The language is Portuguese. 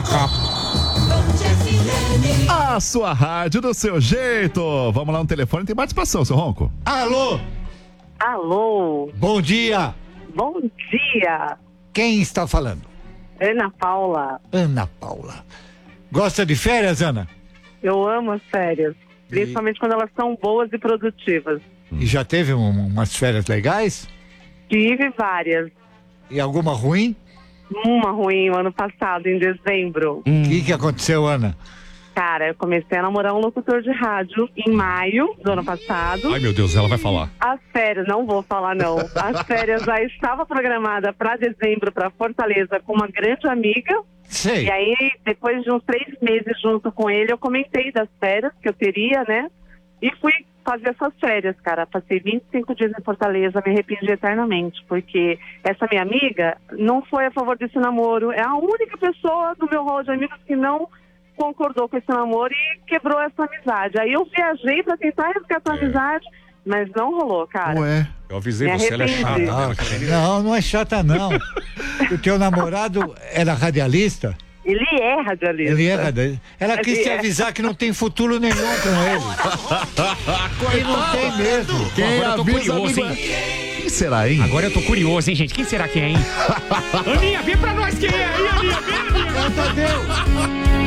A sua rádio do seu jeito. Vamos lá no telefone, tem participação, seu Ronco. Alô? Alô, Bom dia. bom dia. Quem está falando? Ana Paula, Ana Paula. Gosta de férias, Ana? eu amo as férias, principalmente quando elas são boas e produtivas. E já teve umas férias legais? Tive várias, E alguma ruim? uma ruim o ano passado, em dezembro. O que aconteceu, Ana? Cara, eu comecei a namorar um locutor de rádio em maio do ano passado. Ai, meu Deus, ela vai falar. As férias, não vou falar não. As férias já estava programada para dezembro, para Fortaleza, com uma grande amiga. Sei. E aí, depois de uns 3 meses junto com ele, eu comentei das férias que eu teria, né? E fui fazer essas férias, cara. Passei 25 dias em Fortaleza, me arrependi eternamente, porque essa minha amiga não foi a favor desse namoro. É a única pessoa do meu rol de amigos que não concordou com esse namoro e quebrou essa amizade. Aí eu viajei pra tentar resgatar a amizade, mas não rolou, cara. Ué. Eu avisei Me você, ela é chata. arrependi. Ela quer- Não é chata, não. O teu namorado era radialista? Ele é radialista. Ele é radialista. Ela quis Ele te é. avisar que não tem futuro nenhum com ele. E não tem mesmo. Quem Agora eu tô avisa, curioso, amigo, hein? Quem será, hein? Agora eu tô curioso, hein, gente? Quem será que é, hein? Aninha, vem pra nós quem é aí, Aninha. Vem, Aninha. Tadeu.